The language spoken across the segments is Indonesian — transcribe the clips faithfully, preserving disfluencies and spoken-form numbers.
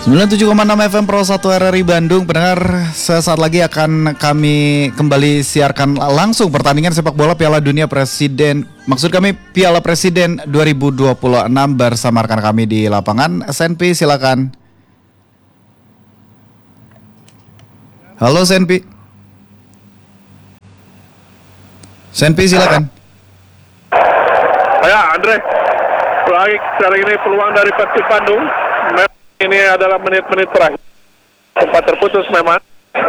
sembilan puluh tujuh koma enam F M Pro satu R R I Bandung. Pendengar, sesaat lagi akan kami kembali siarkan langsung pertandingan sepak bola Piala Dunia Presiden. Maksud kami Piala Presiden dua ribu dua puluh enam bersama rekan kami di lapangan. Senpi, silakan. Halo Senpi. Senpi, silakan. Ya, Andre. Baik, sekarang ini peluang dari Persib Bandung. Memang ini adalah menit-menit terakhir. Sempat terputus memang.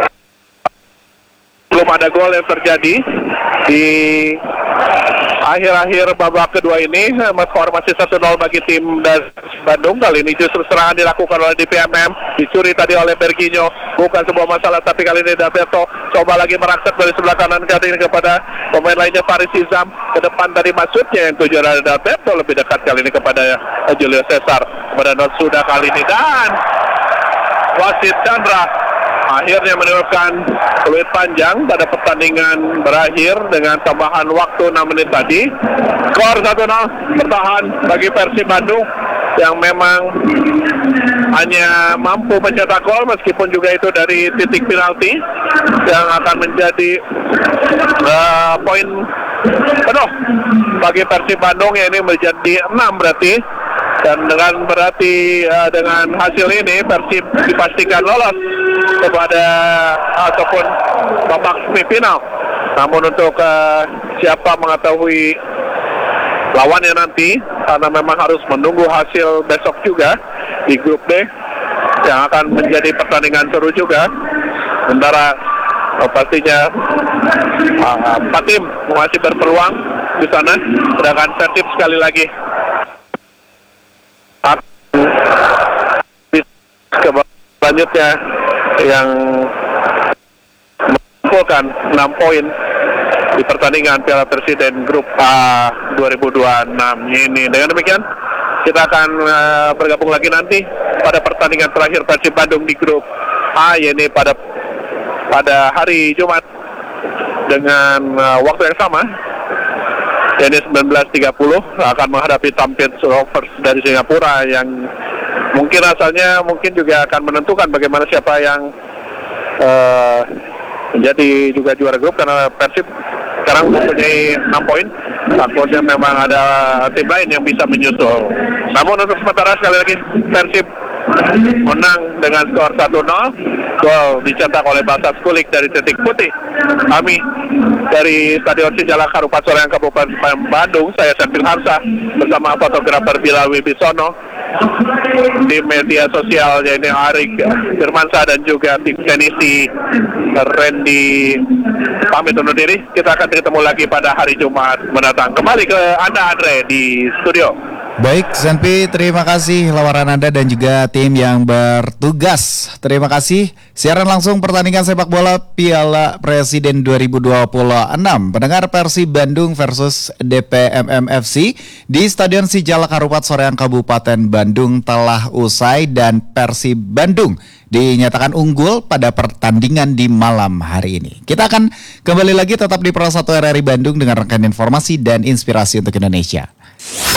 Belum ada gol yang terjadi di akhir-akhir babak kedua ini. Skor masih satu nol bagi tim dari Bandung. Kali ini justru serangan dilakukan oleh D P M M. Dicuri tadi oleh Berginho. Bukan sebuah masalah, tapi kali ini Daverto coba lagi merangsek dari sebelah kanan kali ini kepada pemain lainnya Faris Izam. Ke depan dari maksudnya yang tujuan ada Daverto, lebih dekat kali ini kepada Julio Cesar. Kepada Notsuda kali ini, dan wasit Chandra akhirnya menerapkan peluit panjang pada pertandingan berakhir dengan tambahan waktu enam menit tadi. Skor satu nol bertahan bagi Persib Bandung yang memang hanya mampu mencetak gol, meskipun juga itu dari titik penalti yang akan menjadi uh, poin penuh bagi Persib Bandung, yang ini menjadi enam berarti. Dan dengan berarti uh, dengan hasil ini Persib dipastikan lolos kepada ataupun babak semifinal. Namun untuk uh, siapa mengetahui lawannya nanti, karena memang harus menunggu hasil besok juga di grup D yang akan menjadi pertandingan seru juga. Sementara uh, pastinya uh, empat tim masih berpeluang di sana, sedangkan Persib sekali lagi selanjutnya yang mengumpulkan enam poin di pertandingan Piala Presiden Grup A dua ribu dua puluh enam ini. Dengan demikian kita akan uh, bergabung lagi nanti pada pertandingan terakhir Persib Bandung di Grup A, yaitu pada pada hari Jumat dengan uh, waktu yang sama, yaitu sembilan belas tiga puluh akan menghadapi Tampines Rovers dari Singapura, yang mungkin asalnya mungkin juga akan menentukan bagaimana siapa yang uh, menjadi juga juara grup, karena Persib sekarang mempunyai enam poin. Takutnya memang ada tim lain yang bisa menyusul. Namun untuk sementara sekali lagi Persib menang dengan skor satu nol. Gol dicetak oleh Basas Kulik dari titik putih. Kami dari Stadion Sijalak Harupat Soreang Kabupaten Bandung, saya Senpil Harsa bersama fotografer Bilal Wibisono, di media sosial yaitu Arik Firmansyah dan juga tim teknisi Randy, pamit undur diri. Kita akan ketemu lagi pada hari Jumat mendatang. Kembali ke Anda Andre di studio. Baik, Senpi, terima kasih lawaran Anda dan juga tim yang bertugas. Terima kasih. Siaran langsung pertandingan sepak bola Piala Presiden dua ribu dua puluh enam. Pendengar, Persib Bandung versus D P M M F C di Stadion Sijalak Harupat Soreang Kabupaten Bandung telah usai, dan Persib Bandung dinyatakan unggul pada pertandingan di malam hari ini. Kita akan kembali lagi tetap di Pro satu R R I Bandung dengan rangkaian informasi dan inspirasi untuk Indonesia.